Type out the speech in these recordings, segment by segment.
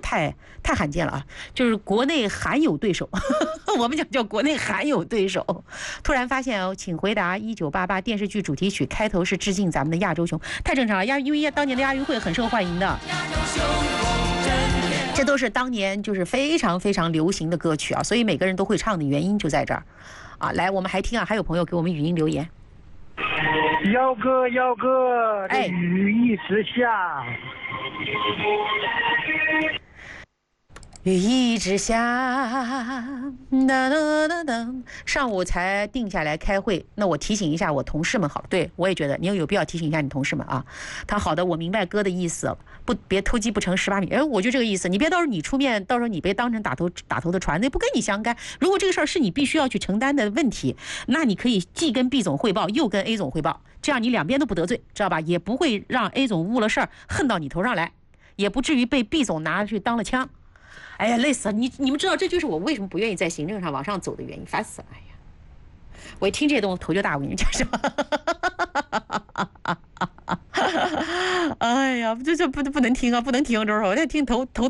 太罕见了啊！就是国内罕有对手，我们叫国内罕有对手。突然发现哦，请回答1988电视剧主题曲开头是致敬咱们的亚洲熊，太正常了。因为当年的亚运会很受欢迎的。这都是当年就是非常非常流行的歌曲啊，所以每个人都会唱的原因就在这儿啊。来，我们还听啊，还有朋友给我们语音留言。 幺哥，这雨一直下。 雨一直下，上午才定下来开会。那我提醒一下我同事们好了，对我也觉得你有必要提醒一下你同事们啊。他好的，我明白哥的意思，别偷鸡不成蚀把米。我就这个意思，你别到时候你出面，到时候你被当成打头的船，那不跟你相干。如果这个事儿是你必须要去承担的问题，那你可以既跟 B 总汇报，又跟 A 总汇报，这样你两边都不得罪，知道吧？也不会让 A 总误了事儿恨到你头上来，也不至于被 B 总拿去当了枪。哎呀，累死了！你们知道，这就是我为什么不愿意在行政上往上走的原因，烦死了！哎呀，我一听这些东西头就大，我跟你们讲什么？哎呀，这不能听啊，不能听，这会儿我在听头疼，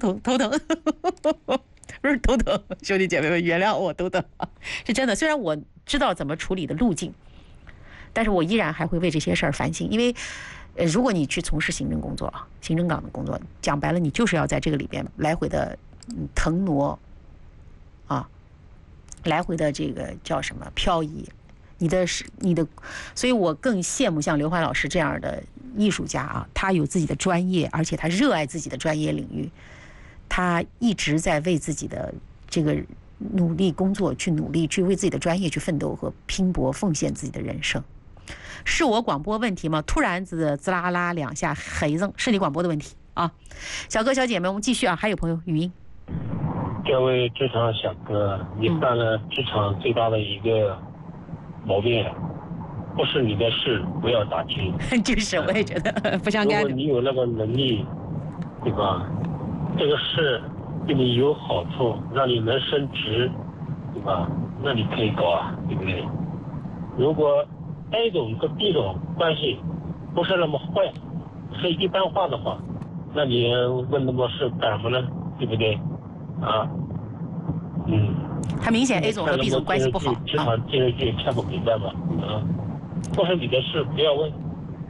不是头疼，兄弟姐妹们原谅我头疼，是真的。虽然我知道怎么处理的路径，但是我依然还会为这些事儿烦心，因为。如果你去从事行政工作啊，行政岗的工作，讲白了，你就是要在这个里边来回的腾挪，啊，来回的这个叫什么漂移，你的，所以我更羡慕像刘欢老师这样的艺术家啊，他有自己的专业，而且他热爱自己的专业领域，他一直在为自己的这个努力工作去努力，去为自己的专业去奋斗和拼搏，奉献自己的人生。是我广播问题吗？突然滋啦啦两下黑扔，是你广播的问题啊！小哥小姐们，我们继续啊，还有朋友语音。 各位职场小哥，你犯了职场最大的一个毛病，不是你的事不要打听。 就是我也觉得不相干。 如果你有那个能力，对吧？这个事对你有好处，让你能升职，对吧？那你可以搞啊，对不对？如果A 总跟 B 总关系不是那么坏，是一般化的话，那你问那么多事干什么呢？对不对？啊， 他明显 A 总和 B 总关系不好。 职场电视剧看不明白嘛？啊，不是你的事不要问。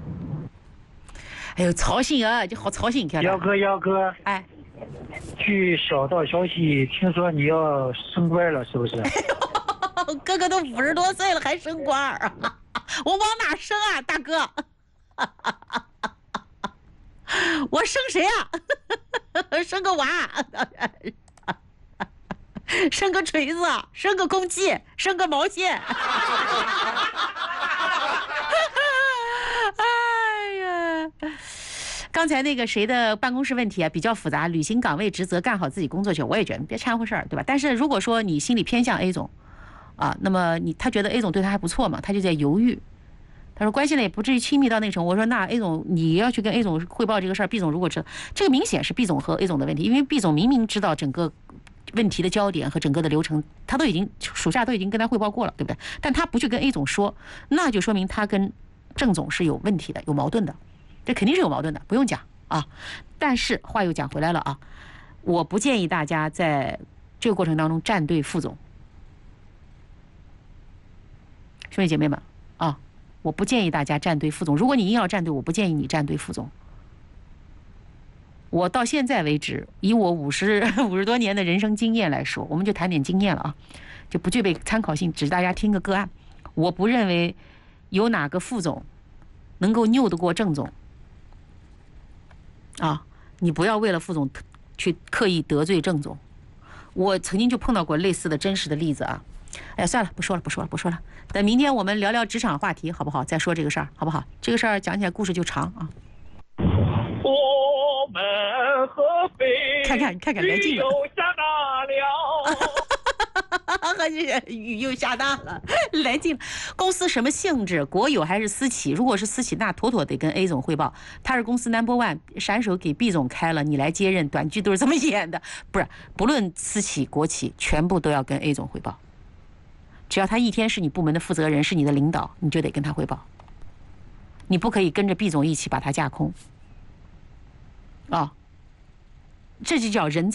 哎呦，操心啊，就好操心，看幺哥， 哎， 据小道消息，听说你要升官了，是不是？ 哥哥都50多岁了，还升官啊？我往哪升啊，大哥？我生谁啊？生个娃？生个锤子？生个空气？生个毛线？哎呀！刚才那个谁的办公室问题啊，比较复杂，履行岗位职责，干好自己工作去。我也觉得别掺和事儿，对吧？但是如果说你心里偏向 A 总。啊，那么他觉得 A 总对他还不错嘛，他就在犹豫。他说关系呢也不至于亲密到那个程度。我说那 A 总你要去跟 A 总汇报这个事儿 ，B 总如果知道，这个明显是 B 总和 A 总的问题，因为 B 总明明知道整个问题的焦点和整个的流程，他都已经属下都已经跟他汇报过了，对不对？但他不去跟 A 总说，那就说明他跟郑总是有问题的，有矛盾的，这肯定是有矛盾的，不用讲啊。但是话又讲回来了啊，我不建议大家在这个过程当中站队副总。兄弟姐妹们啊，我不建议大家站队副总。如果你硬要站队，我不建议你站队副总。我到现在为止，以我50多年的人生经验来说，我们就谈点经验了啊，就不具备参考性，只是大家听个个案。我不认为有哪个副总能够拗得过郑总啊！你不要为了副总去刻意得罪郑总。我曾经就碰到过类似的真实的例子啊。哎呀，算了，不说了。等明天我们聊聊职场话题，好不好？再说这个事儿，好不好？这个事儿讲起来故事就长啊。 我们合肥看看来劲了， 雨又下大了， 雨又下大了，来劲了。公司什么性质？国有还是私企？如果是私企，那妥妥得跟 A 总汇报。他是公司 No.1， 闪手给 B 总开了，你来接任。短剧都是这么演的，不论私企国企，全部都要跟 A 总汇报。只要他一天是你部门的负责人，是你的领导，你就得跟他汇报。你不可以跟着 B 总一起把他架空。啊，这就叫人在